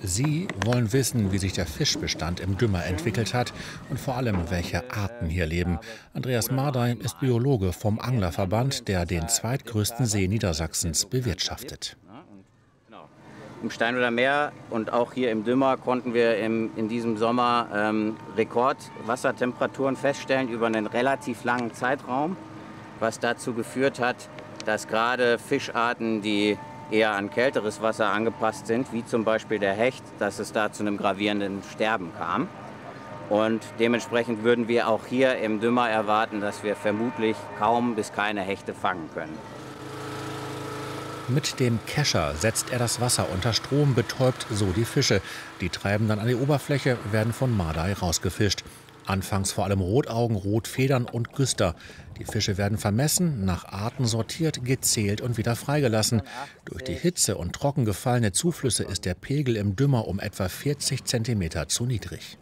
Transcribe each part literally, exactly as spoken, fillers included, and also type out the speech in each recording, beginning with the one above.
Sie wollen wissen, wie sich der Fischbestand im Dümmer entwickelt hat und vor allem, welche Arten hier leben. Andreas Mardey ist Biologe vom Anglerverband, der den zweitgrößten See Niedersachsens bewirtschaftet. Im Stein oder Meer und auch hier im Dümmer konnten wir im, in diesem Sommer ähm, Rekordwassertemperaturen feststellen über einen relativ langen Zeitraum, was dazu geführt hat, dass gerade Fischarten, die eher an kälteres Wasser angepasst sind, wie zum Beispiel der Hecht, dass es da zu einem gravierenden Sterben kam. Und dementsprechend würden wir auch hier im Dümmer erwarten, dass wir vermutlich kaum bis keine Hechte fangen können. Mit dem Kescher setzt er das Wasser unter Strom, betäubt so die Fische. Die treiben dann an die Oberfläche, werden von Mardey rausgefischt. Anfangs vor allem Rotaugen, Rotfedern und Güster. Die Fische werden vermessen, nach Arten sortiert, gezählt und wieder freigelassen. Durch die Hitze und trocken gefallene Zuflüsse ist der Pegel im Dümmer um etwa vierzig Zentimeter zu niedrig.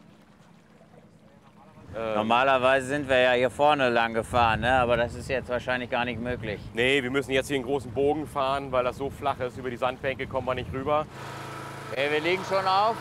Normalerweise sind wir ja hier vorne lang gefahren, ne? Aber das ist jetzt wahrscheinlich gar nicht möglich. Nee, wir müssen jetzt hier einen großen Bogen fahren, weil das so flach ist. Über die Sandbänke kommen wir nicht rüber. Okay, wir liegen schon auf.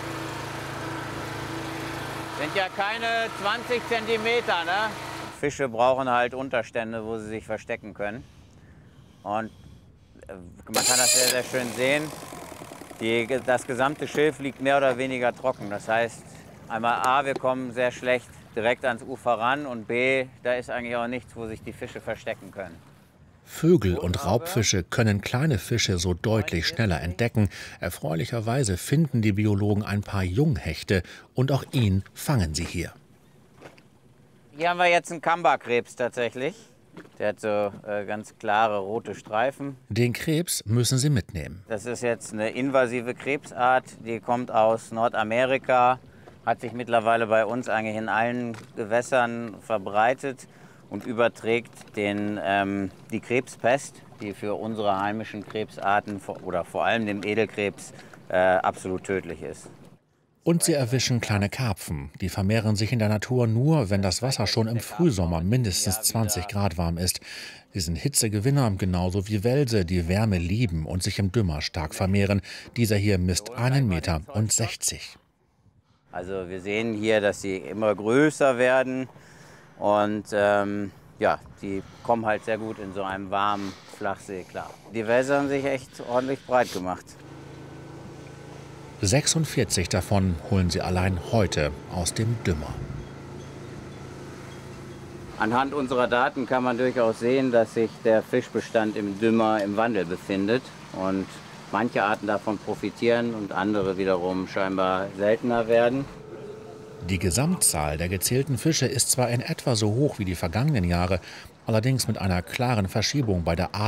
Sind ja keine zwanzig Zentimeter, ne? Fische brauchen halt Unterstände, wo sie sich verstecken können. Und man kann das sehr, sehr schön sehen. Die, das gesamte Schilf liegt mehr oder weniger trocken. Das heißt, einmal A, wir kommen sehr schlecht direkt ans Ufer ran und B, da ist eigentlich auch nichts, wo sich die Fische verstecken können. Vögel und Raubfische können kleine Fische so deutlich schneller entdecken. Erfreulicherweise finden die Biologen ein paar Junghechte und auch ihn fangen sie hier. Hier haben wir jetzt einen Kambarkrebs tatsächlich. Der hat so äh, ganz klare rote Streifen. Den Krebs müssen sie mitnehmen. Das ist jetzt eine invasive Krebsart, die kommt aus Nordamerika, hat sich mittlerweile bei uns eigentlich in allen Gewässern verbreitet und überträgt den, ähm, die Krebspest, die für unsere heimischen Krebsarten oder vor allem dem Edelkrebs äh, absolut tödlich ist. Und sie erwischen kleine Karpfen. Die vermehren sich in der Natur nur, wenn das Wasser schon im Frühsommer mindestens zwanzig Grad warm ist. Sie sind Hitzegewinner, genauso wie Welse, die Wärme lieben und sich im Dümmer stark vermehren. Dieser hier misst einen Meter und sechzig. Also wir sehen hier, dass sie immer größer werden. Und ähm, ja, die kommen halt sehr gut in so einem warmen Flachsee klar. Die Wälse haben sich echt ordentlich breit gemacht. sechsundvierzig davon holen sie allein heute aus dem Dümmer. Anhand unserer Daten kann man durchaus sehen, dass sich der Fischbestand im Dümmer im Wandel befindet. Und manche Arten davon profitieren und andere wiederum scheinbar seltener werden. Die Gesamtzahl der gezählten Fische ist zwar in etwa so hoch wie die vergangenen Jahre, allerdings mit einer klaren Verschiebung bei der Art